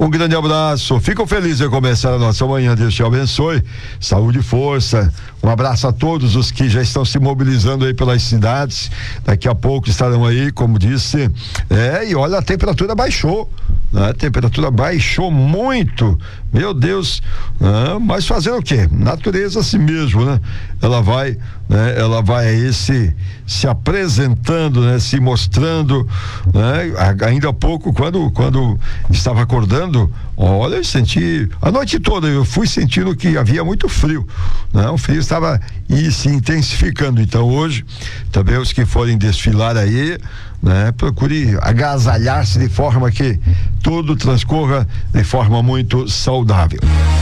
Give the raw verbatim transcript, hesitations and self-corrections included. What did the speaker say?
Um grande abraço, fico feliz em começar a nossa manhã, Deus te abençoe, saúde e força, um abraço a todos os que já estão se mobilizando aí pelas cidades, daqui a pouco estarão aí, como disse, é, e olha, a temperatura baixou, né? A temperatura baixou muito, meu Deus, né? Mas fazer o quê? Natureza assim mesmo, né? Ela vai, né? Ela vai aí se, se apresentando, né? Se mostrando, né? Ainda há pouco, quando, quando estava acordando, olha, eu senti, a noite toda eu fui sentindo que havia muito frio, né? O frio estava e se intensificando, então hoje, também os que forem desfilar aí, né? Procure agasalhar-se de forma que tudo transcorra de forma muito saudável.